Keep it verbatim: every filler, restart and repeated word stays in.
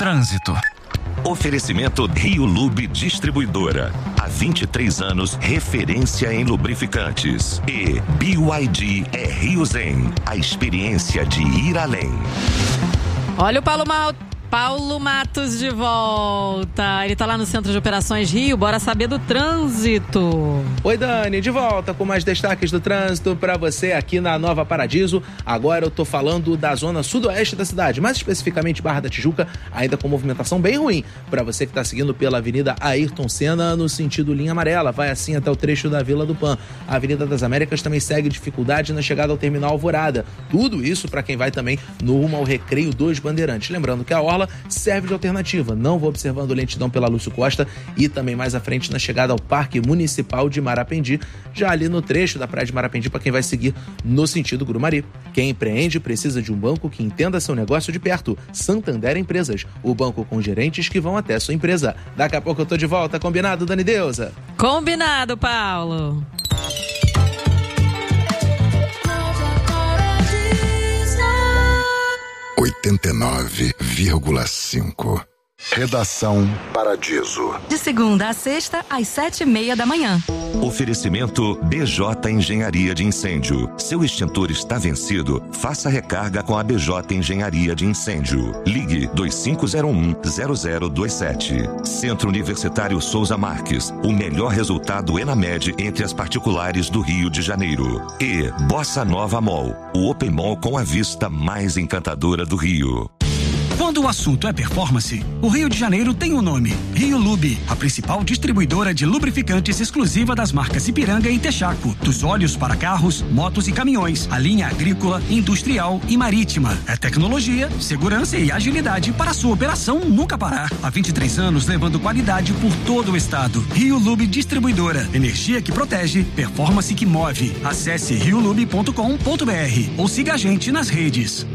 trânsito. Oferecimento Rio Lube Distribuidora. Há vinte e três anos, referência em lubrificantes. E B Y D é Rio Zen, a experiência de ir além. Olha o Paulo Mal... Paulo Matos de volta. Ele tá lá no Centro de Operações Rio. Bora saber do trânsito. Oi, Dani, de volta com mais destaques do trânsito para você aqui na Nova Paradiso. Agora eu tô falando da zona sudoeste da cidade, mais especificamente Barra da Tijuca, ainda com movimentação bem ruim. Para você que tá seguindo pela Avenida Ayrton Senna no sentido linha amarela, vai assim até o trecho da Vila do Pan. A Avenida das Américas também segue dificuldade na chegada ao Terminal Alvorada. Tudo isso para quem vai também no rumo ao Recreio dos Bandeirantes. Lembrando que a orla serve de alternativa. Não vou observando lentidão pela Lúcio Costa e também mais à frente na chegada ao Parque Municipal de Marapendi, já ali no trecho da Praia de Marapendi para quem vai seguir no sentido Grumari. Quem empreende precisa de um banco que entenda seu negócio de perto. Santander Empresas, o banco com gerentes que vão até sua empresa. Daqui a pouco eu tô de volta, combinado, Dani Deusa? Combinado, Paulo. oitenta e nove vírgula cinco. Redação Paradiso. De segunda a sexta, às sete e meia da manhã. Oferecimento B J Engenharia de Incêndio. Seu extintor está vencido? Faça recarga com a B J Engenharia de Incêndio. Ligue dois cinco zero um zero zero dois sete. Centro Universitário Souza Marques. O melhor resultado Enamed entre as particulares do Rio de Janeiro. E Bossa Nova Mall. O Open Mall com a vista mais encantadora do Rio. Quando o assunto é performance, o Rio de Janeiro tem um nome: Rio Lube, a principal distribuidora de lubrificantes exclusiva das marcas Ipiranga e Texaco. Dos óleos para carros, motos e caminhões, a linha agrícola, industrial e marítima. É tecnologia, segurança e agilidade para a sua operação nunca parar. Há vinte e três anos levando qualidade por todo o estado. Rio Lube Distribuidora. Energia que protege, performance que move. Acesse rio lube ponto com ponto br ou siga a gente nas redes.